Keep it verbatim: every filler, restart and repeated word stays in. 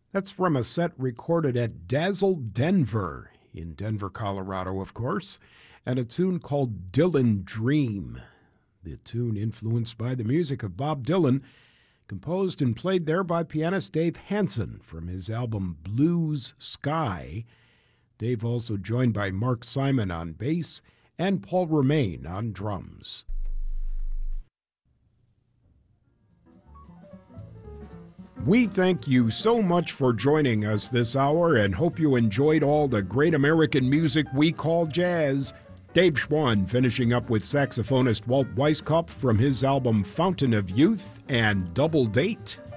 That's from a set recorded at Dazzle Denver, in Denver, Colorado, of course, and a tune called Dylan Dream. The tune influenced by the music of Bob Dylan, composed and played there by pianist Dave Hansen from his album Blues Sky. Dave also joined by Mark Simon on bass and Paul Romain on drums. We thank you so much for joining us this hour and hope you enjoyed all the great American music we call jazz. Dave Schwann finishing up with saxophonist Walt Weiskopf from his album Fountain of Youth and Double Date.